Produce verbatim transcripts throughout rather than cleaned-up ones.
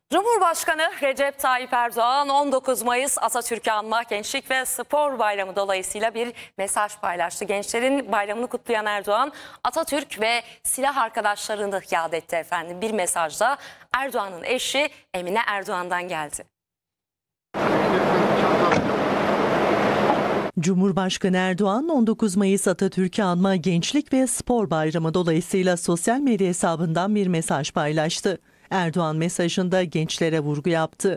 Cumhurbaşkanı Recep Tayyip Erdoğan on dokuz Mayıs Atatürk'ü anma Gençlik ve Spor Bayramı dolayısıyla bir mesaj paylaştı. Gençlerin bayramını kutlayan Erdoğan, Atatürk ve silah arkadaşlarını yad etti efendim. Bir mesajda Erdoğan'ın eşi Emine Erdoğan'dan geldi. Cumhurbaşkanı Erdoğan on dokuz Mayıs Atatürk'ü anma Gençlik ve Spor Bayramı dolayısıyla sosyal medya hesabından bir mesaj paylaştı. Erdoğan mesajında gençlere vurgu yaptı.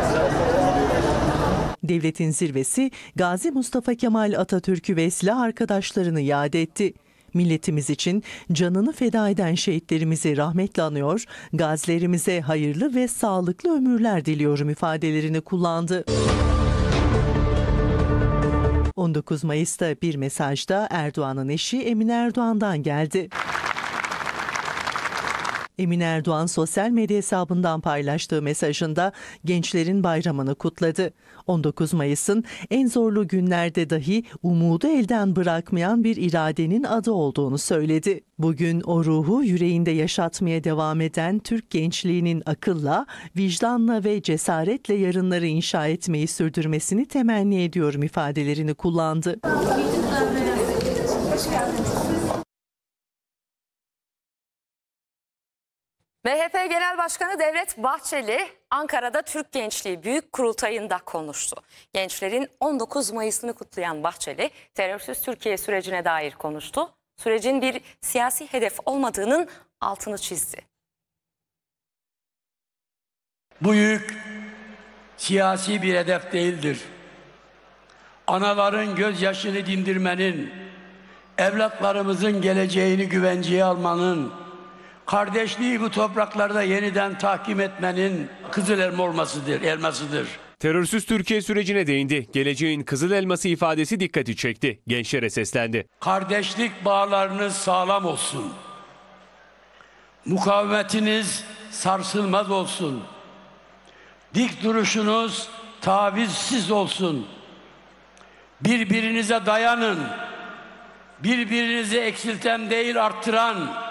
Devletin zirvesi Gazi Mustafa Kemal Atatürk'ü ve silah arkadaşlarını yad etti. Milletimiz için canını feda eden şehitlerimizi rahmetle anıyor, gazilerimize hayırlı ve sağlıklı ömürler diliyorum ifadelerini kullandı. on dokuz Mayıs'ta bir mesajda Erdoğan'ın eşi Emine Erdoğan'dan geldi. Emine Erdoğan sosyal medya hesabından paylaştığı mesajında gençlerin bayramını kutladı. on dokuz Mayıs'ın en zorlu günlerde dahi umudu elden bırakmayan bir iradenin adı olduğunu söyledi. Bugün o ruhu yüreğinde yaşatmaya devam eden Türk gençliğinin akılla, vicdanla ve cesaretle yarınları inşa etmeyi sürdürmesini temenni ediyorum ifadelerini kullandı. M H P Genel Başkanı Devlet Bahçeli, Ankara'da Türk Gençliği Büyük Kurultayı'nda konuştu. Gençlerin on dokuz Mayıs'ını kutlayan Bahçeli, terörsüz Türkiye sürecine dair konuştu. Sürecin bir siyasi hedef olmadığının altını çizdi. Bu yük siyasi bir hedef değildir. Anaların gözyaşını dindirmenin, evlatlarımızın geleceğini güvenceye almanın, kardeşliği bu topraklarda yeniden tahkim etmenin kızıl elma olmasıdır, elmasıdır. Terörsüz Türkiye sürecine değindi. Geleceğin kızıl elması ifadesi dikkati çekti. Gençlere seslendi. Kardeşlik bağlarınız sağlam olsun. Mukavemetiniz sarsılmaz olsun. Dik duruşunuz tavizsiz olsun. Birbirinize dayanın. Birbirinizi eksilten değil arttıran,